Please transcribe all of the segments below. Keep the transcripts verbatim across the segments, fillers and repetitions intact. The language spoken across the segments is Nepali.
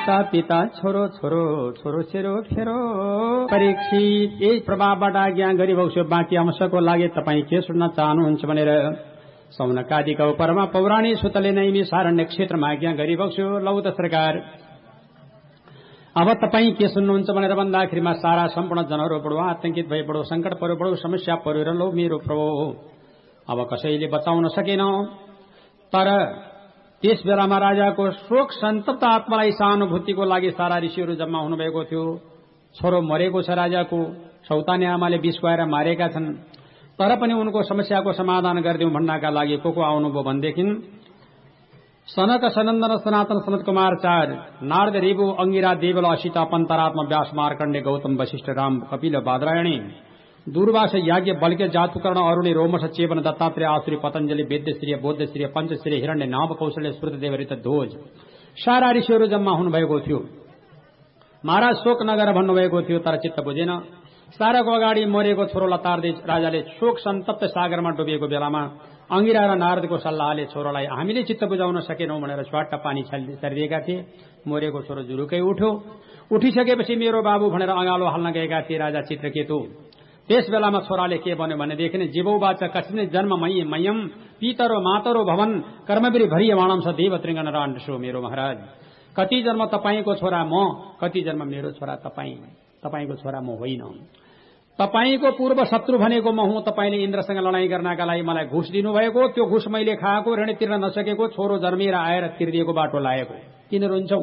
माता पिता छोरो छोरो छोरो सेरो फेरो। परीक्षित यही प्रभावबाट आज्ञा गरिबक्छु बाँकी अंशको लागि तपाईँ के सुन्न चाहनुहुन्छ भनेर सौनकादिका उपरमा पौराणिक सूत्रले नै सारण्य क्षेत्रमा आज्ञा गरिबक्छु। लौ त सरकार अब तपाईँ के सुन्नुहुन्छ भनेर भन्दाखेरिमा सारा सम्पूर्ण जनहरू बडो आतंकित भए, बडो संकट पर्यो, बडो समस्या पर्यो र लौ मेरो प्रभु अब कसैले बचाउन सकेन। तर त्यस बेलामा राजाको शोक सन्तप्त आत्मालाई सहानुभूतिको लागि सारा ऋषिहरू जम्मा हुनुभएको थियो। छोरो मरेको छ राजाको, सौतानी आमाले विष खुवाएर मारेका छन्, तर पनि उनको समस्याको समाधान गरिदिउँ भन्नका लागि को को आउनुभयो भनेदेखि सनक सनन्दन सनातन सनत कुमारचार्य नारद रिबु अंगिरा देवल असिता पन्तरात्मा व्यास मार्कण्डे गौतम वशिष्ठ राम कपिल बादरायणी दूर्वास याज्ञ बल्के जातुकर्ण अरुणी रोमस चेवन दत्तात्रेय आसुरी पतंजलि वेद्यश्री बोद्धश्री पंचश्री हिरण्य नाभ कौशल्य स्मृतदेव ऋत ध्वज सारा ऋषिहरू जम्मा हुनुभएको थियो। महाराज शोक नगर भन्नुभएको थियो, तर चित्त बुझेन। साराको अगाडि मरेको छोरोलाई तार्दै राजाले शोक सन्तप्त सागरमा डुबेको बेलामा अंगिरा र नारदको सल्लाहले छोरोलाई हामीले चित्त बुझाउन सकेनौं भनेर स्वाट्ट पानी छरिदिएका थिए। मरेको छोरो जुरुकै उठ्यो। उठिसकेपछि मेरो बाबु भनेर अँगालो हाल्न गएका थिए राजा चित्रकेतु। त्यस बेलामा छोराले के भन्यो भनेदेखि जीवौ बाचा कसिने जन्म मयी मयम पितरो मातरो भवन कर्मवीर भरियमाणम स देव त्रिङ्गन राण्डसो। मेरो महाराज कति जन्म तपाईँको छोरा म, कति जन्म मेरो छोरा तपाईँ, तपाईँको छोरा म होइन। तपाईँको पूर्व शत्रु भनेको म हुँ। तपाईँले इन्द्रसँग लडाईँ गर्नका लागि मलाई घुस दिनुभएको, त्यो घुस मैले खाएको, ऋण तिर्न नसकेको, छोरो जन्मिएर आएर तिर्दिएको बाटो लागेको। किन रुन्छौ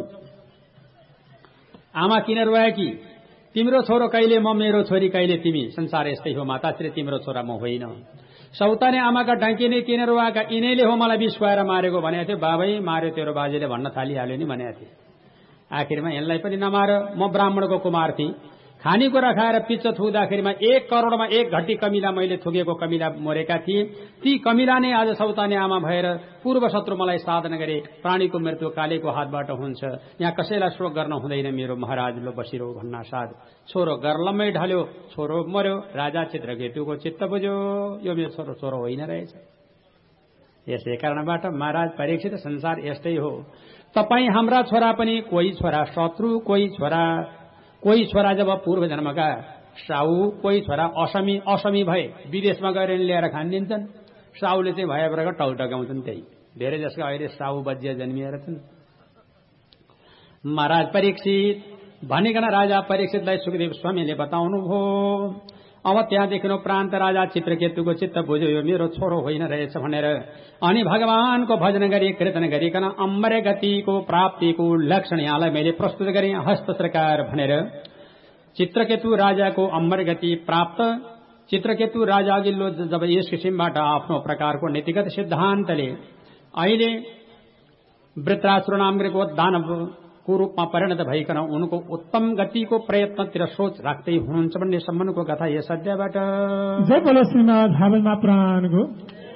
आमा, किन रुवाए कि? तिम्रो छोरो कहिले म, मेरो छोरी कहिले तिमी। संसार यस्तै हो माताश्री, तिम्रो छोरा म होइन। सौताने आमाका डङ्किने किन रुवाका? यिनैले हो मलाई विष खुवाएर मारेको भनेको थियो। बाबै मार्यो तेरो बाजेले भन्न थालिहाल्यो नि भनेको थिए। आखिरमा यसलाई पनि नमार, म ब्राह्मणको कुमार थिएँ। खानेकुरा खाएर पिच्च थुक्दाखेरिमा एक करोड़मा एक घटी कमिला मैले थुकेको कमिला मरेका थिए। ती कमिला नै आज सौताने आमा भएर पूर्व शत्रु मलाई साधन गरे। प्राणीको मृत्यु कालेको हातबाट हुन्छ, यहाँ कसैलाई शोक गर्न हुँदैन। मेरो महाराज लो बसिरो भन्ना साथ छोरो गर्लमै ढल्यो, छोरो मर्यो। राजा चित्रकेतुको चित्त बुझ्यो, यो मेरो छोरो छोरो होइन रहेछ। यसै कारणबाट महाराज परीक्षित संसार यस्तै हो। तपाईँ हाम्रा छोरा पनि कोही छोरा शत्रु, कोही छोरा कोही छोरा जब पूर्व जन्मका साउ, कोही छोरा असमी असमी भए विदेशमा गएर ल्याएर खानिदिन्छन्। साउले चाहिँ भए बेरका टौटगाउँछन्। त्यही धेरै जसका अहिले साउ बजिया जन्मिएर छन्। महाराज परीक्षित भनिकन राजा परीक्षितलाई सुखदेव स्वामीले बताउनुभयो। अब त्यहाँदेखि प्रान्त राजा चित्रकेतुको चित्त बुझ्यो, यो मेरो छोरो होइन रहेछ भनेर। अनि भगवानको भजन गरी कीर्तन गरिकन अम्बर गतिको प्राप्तिको लक्षण यहाँलाई मैले प्रस्तुत गरेँ। हस्त सरकार भनेर चित्रकेतु राजाको अम्बर गति प्राप्त। चित्रकेतु राजा अघिल्लो जब यस किसिमबाट आफ्नो प्रकारको नीतिगत सिद्धान्तले अहिले वृत्रासुर नामको दानवको रूपमा परिणत भइकन उनको उत्तम गतिको प्रयत्नतिर सोच राख्दै हुनुहुन्छ भन्ने सम्बन्धको कथा यस अध्यायबाट। जय बोलो श्रीमद् भागवत प्राणको